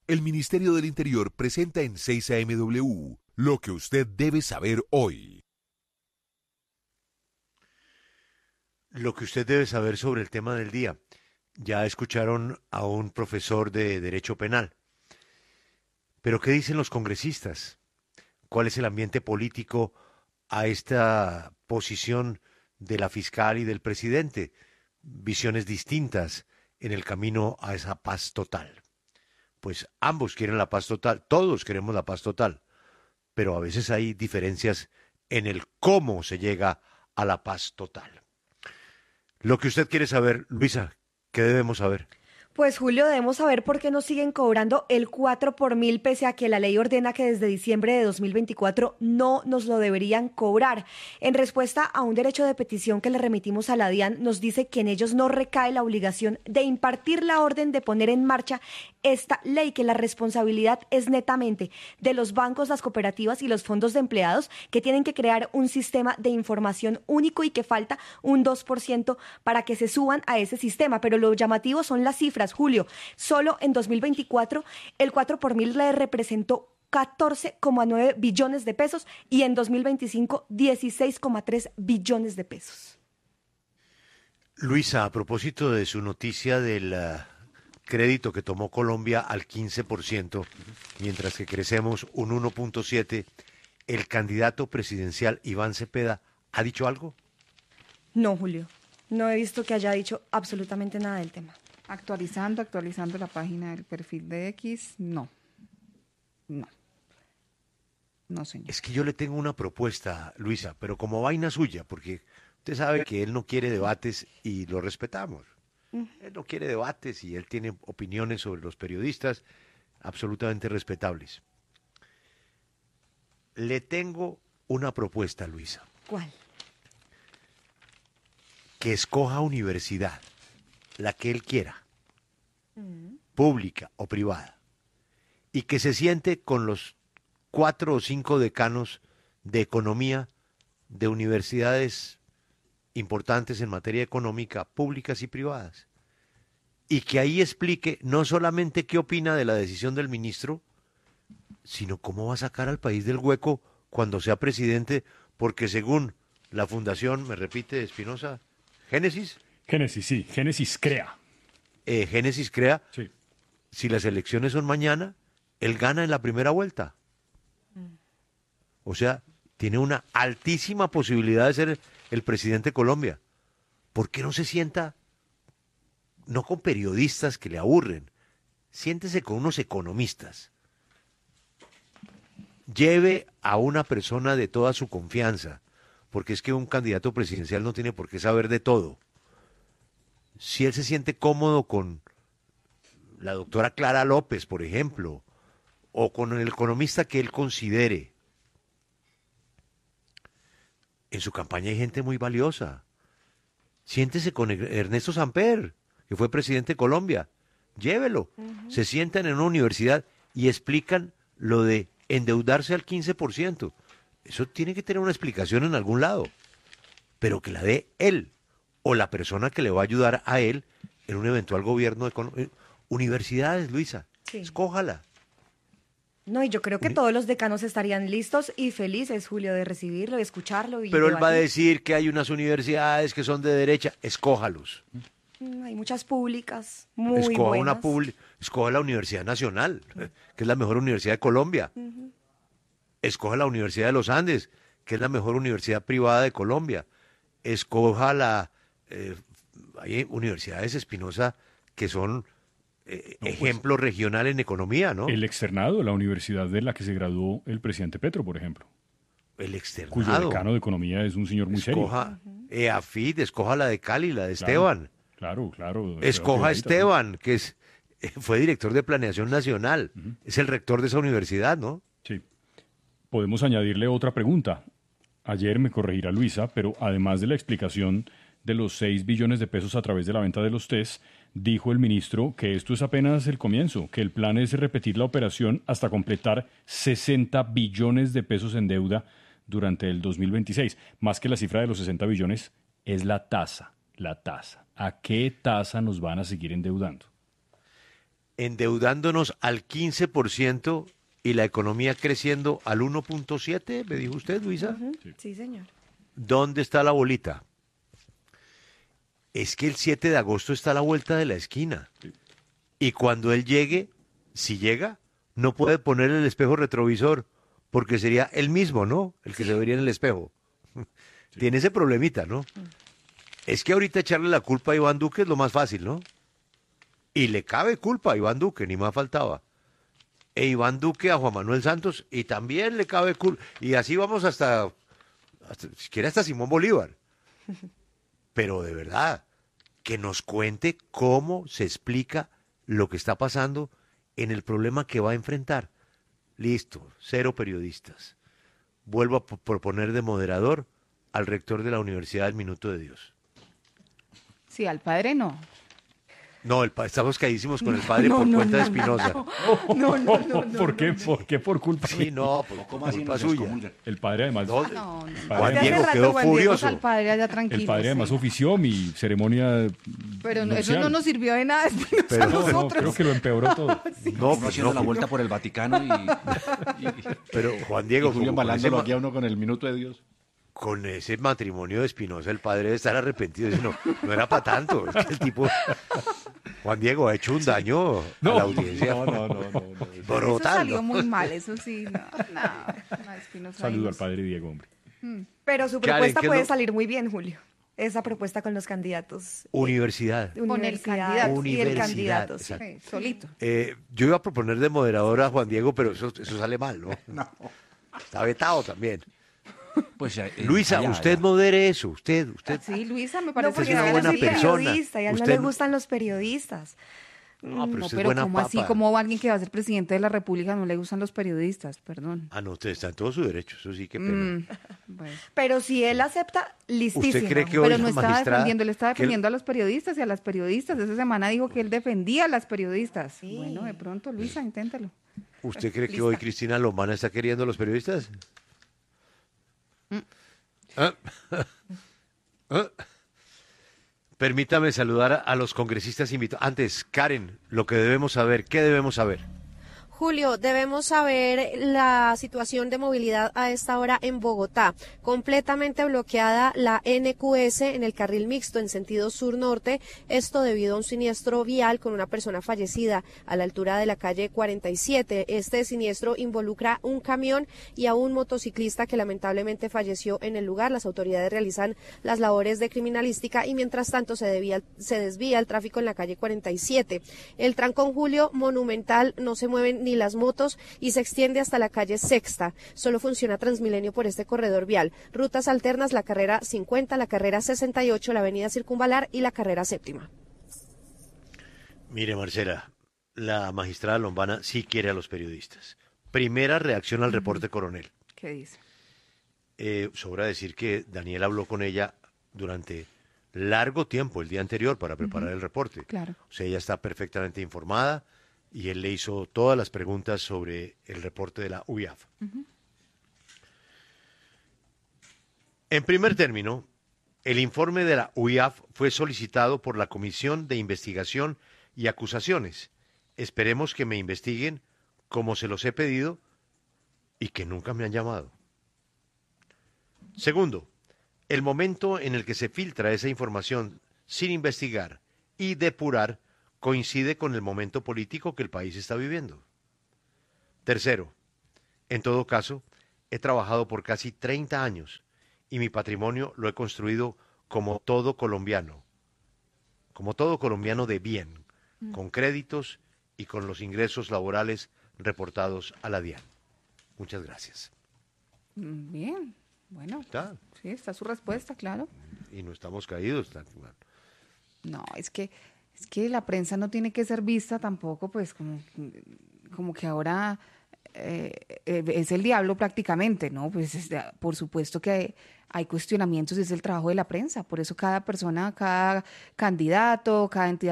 El Ministerio del Interior presenta en 6 AMW lo que usted debe saber hoy. Lo que usted debe saber sobre el tema del día. Ya escucharon a un profesor de Derecho Penal. Pero ¿qué dicen los congresistas? ¿Cuál es el ambiente político a esta posición de la fiscal y del presidente? Visiones distintas en el camino a esa paz total. Pues ambos quieren la paz total, todos queremos la paz total, pero a veces hay diferencias en el cómo se llega a la paz total. Lo que usted quiere saber, Luisa, ¿qué debemos saber? Pues Julio, debemos saber por qué nos siguen cobrando el 4 por mil, pese a que la ley ordena que desde diciembre de 2024 no nos lo deberían cobrar. En respuesta a un derecho de petición que le remitimos a la DIAN, nos dice que en ellos no recae la obligación de impartir la orden de poner en marcha esta ley, que la responsabilidad es netamente de los bancos, las cooperativas y los fondos de empleados, que tienen que crear un sistema de información único y que falta un 2% para que se suban a ese sistema. Pero lo llamativo son las cifras, Julio. Solo en 2024 el 4 por mil le representó 14,9 billones de pesos y en 2025 16,3 billones de pesos. Luisa, a propósito de su noticia del crédito que tomó Colombia al 15%, mientras que crecemos un 1.7%, ¿el candidato presidencial Iván Cepeda ha dicho algo? No, Julio. No he visto que haya dicho absolutamente nada del tema. Actualizando la página del perfil de X, no, señor. Es que yo le tengo una propuesta, Luisa, pero como vaina suya, porque usted sabe que él no quiere debates y lo respetamos. Él no quiere debates y él tiene opiniones sobre los periodistas absolutamente respetables. Le tengo una propuesta, Luisa. ¿Cuál? Que escoja universidad, la que él quiera, pública o privada, y que se siente con los 4 o 5 decanos de economía de universidades importantes en materia económica, públicas y privadas, y que ahí explique no solamente qué opina de la decisión del ministro, sino cómo va a sacar al país del hueco cuando sea presidente, porque según la fundación, me repite Espinosa, Génesis, sí, Génesis Crea. Génesis Crea, Sí. Si las elecciones son mañana, él gana en la primera vuelta. O sea, tiene una altísima posibilidad de ser el presidente de Colombia. ¿Por qué no se sienta, no con periodistas que le aburren, siéntese con unos economistas? Lleve a una persona de toda su confianza, porque es que un candidato presidencial no tiene por qué saber de todo. Si él se siente cómodo con la doctora Clara López, por ejemplo, o con el economista que él considere, en su campaña hay gente muy valiosa. Siéntese con Ernesto Samper, que fue presidente de Colombia. Llévelo. Se sientan en una universidad y explican lo de endeudarse al 15%. Eso tiene que tener una explicación en algún lado, pero que la dé él o la persona que le va a ayudar a él en un eventual gobierno de universidades, Luisa. Sí. Escójala. No, y yo creo que todos los decanos estarían listos y felices, Julio, de recibirlo, de escucharlo. Y Pero él va a debatir. decir que hay unas universidades que son de derecha. Escójalos. Hay muchas públicas muy Escoja buenas. escoja la Universidad Nacional, que es la mejor universidad de Colombia. Escoja la Universidad de los Andes, que es la mejor universidad privada de Colombia. Escoja hay universidades, Espinosa, que son ejemplo regional en economía, ¿no? El externado, la universidad de la que se graduó el presidente Petro, por ejemplo. El Cuyo externado. decano de economía es un señor muy serio. Escoja EAFIT, escoja la de Cali, la de Esteban. Claro. Escoja a Esteban. Esteban, que fue director de Planeación Nacional. Es el rector de esa universidad, ¿no? Sí. Podemos añadirle otra pregunta. Ayer me corregirá Luisa, pero además de la explicación de los 6 billones de pesos a través de la venta de los test, dijo el ministro que esto es apenas el comienzo, que el plan es repetir la operación hasta completar 60 billones de pesos en deuda durante el 2026. Más que la cifra de los 60 billones, es la tasa. ¿A qué tasa nos van a seguir endeudando? endeudándonos al 15% y la economía creciendo al 1.7%, me dijo usted, Luisa. Sí, señor. ¿Dónde está la bolita? Es que el 7 de agosto está a la vuelta de la esquina. Y cuando él llegue, si llega, no puede poner el espejo retrovisor, porque sería él mismo, ¿no? El que se vería en el espejo. Tiene ese problemita, ¿no? Es que ahorita echarle la culpa a Iván Duque es lo más fácil, ¿no? Y le cabe culpa a Iván Duque, ni más faltaba. E Iván Duque a Juan Manuel Santos, y también le cabe culpa. Y así vamos hasta si quiere hasta Simón Bolívar. Pero de verdad, que nos cuente cómo se explica lo que está pasando en el problema que va a enfrentar. Listo, 0 periodistas. Vuelvo a proponer de moderador al rector de la Universidad del Minuto de Dios. Sí, al padre no. No, estamos caísimos con el padre por cuenta de Espinosa. No. ¿Por qué? ¿Por qué por culpa? Sí, no, por culpa suya. El padre además... No. Juan Hace Diego rato quedó Juan Diego furioso. Al padre allá tranquilo. El padre además sí. ofició mi ceremonia Pero nupcial. eso no nos sirvió de nada. Pero a No, nosotros. creo que lo empeoró todo. No, Uno haciendo la vuelta por el Vaticano y pero Juan Diego, Julio como con embalándolo aquí a uno con el minuto de Dios. con ese matrimonio de Espinosa, el padre debe estar arrepentido. Dice, no era para tanto. Es que el tipo, Juan Diego, ha hecho un daño a la audiencia. No. Eso Brutal, salió ¿no? muy mal, eso sí. No, Espinosa Saludo ahí al padre Diego, hombre. Pero su Karen, propuesta ¿qué es puede lo- salir muy bien, Julio. Esa propuesta con los candidatos. Universidad. Con el Universidades candidato. y el Universidad, candidato, sí. exacto. Sí, solito. Yo iba a proponer de moderador a Juan Diego, pero eso sale mal, ¿no? Está vetado también. Pues, Luisa, allá, usted allá. modere eso. Usted. Sí, Luisa, me No, parece porque es una yo buena soy persona. periodista y a él no Usted le no- gustan los periodistas. No, pero No, usted es pero buena como papa. así, como alguien que va a ser presidente de la República no le gustan los periodistas, perdón. Ah, no, usted está en todo su derecho. Eso sí, qué pena. Bueno. Pero si él acepta, listísimo. ¿Usted cree que hoy Pero la no estaba magistrada... defendiendo, él estaba que él- defendiendo a los periodistas y a las periodistas. Esa semana dijo que él defendía a las periodistas. Sí. Bueno, de pronto, Luisa, inténtalo. ¿Usted cree que Lista. hoy Cristina Lomana está queriendo a los periodistas? Ah. Ah. Permítame saludar a los congresistas invitados. Antes, Karen, lo que debemos saber, ¿qué debemos saber? Julio, debemos saber la situación de movilidad a esta hora en Bogotá. Completamente bloqueada la NQS en el carril mixto en sentido sur-norte. Esto debido a un siniestro vial con una persona fallecida a la altura de la calle 47. Este siniestro involucra un camión y a un motociclista que lamentablemente falleció en el lugar. Las autoridades realizan las labores de criminalística y mientras tanto se desvía el tráfico en la calle 47. El trancón, Julio, monumental, no se mueven ni las motos y se extiende hasta la calle Sexta. Solo funciona Transmilenio por este corredor vial. Rutas alternas, la carrera 50, la carrera 68, la avenida Circunvalar y la carrera séptima. Mire, Marcela, la magistrada Lombana sí quiere a los periodistas. Primera reacción al reporte coronel. ¿Qué dice? Sobra decir que Daniel habló con ella durante largo tiempo el día anterior para preparar el reporte. Claro. O sea, ella está perfectamente informada y él le hizo todas las preguntas sobre el reporte de la UIAF. En primer término, el informe de la UIAF fue solicitado por la Comisión de Investigación y Acusaciones. Esperemos que me investiguen como se los he pedido y que nunca me han llamado. Segundo, el momento en el que se filtra esa información sin investigar y depurar coincide con el momento político que el país está viviendo. Tercero, en todo caso, he trabajado por casi 30 años y mi patrimonio lo he construido como todo colombiano de bien, con créditos y con los ingresos laborales reportados a la DIAN. Muchas gracias. Bien, bueno. ¿Está? Sí, está su respuesta, claro. Y no estamos caídos. No, es que la prensa no tiene que ser vista tampoco, pues, como que ahora es el diablo prácticamente, ¿no? Pues por supuesto que hay cuestionamientos y es el trabajo de la prensa. Por eso cada persona, cada candidato, cada entidad